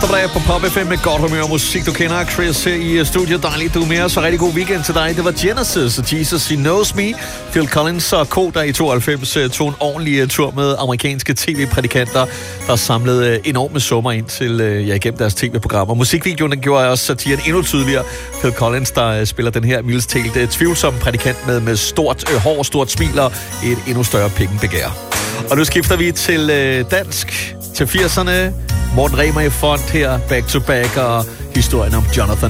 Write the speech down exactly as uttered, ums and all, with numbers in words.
Goddag på Pop F M med godt humør og musik. Du kender Chris her i studiet. Dejligt, du er med os. Så rigtig god weekend til dig. Det var Genesis og Jesus, He Knows Me. Phil Collins og Ko, der i tooghalvfems tog en ordentlig tur med amerikanske tv-prædikanter, der samlede enorme summer ind til, ja, igennem deres tv-programmer. Musikvideoen gjorde også satiren endnu tydeligere. Phil Collins, der spiller den her mildest talt tvivlsomme prædikant med, med stort øh, hår, stort smil og et endnu større pengebegær. Og nu skifter vi til øh, dansk, til firserne. Morten Remer i front her, back to back, og historien om Jonathan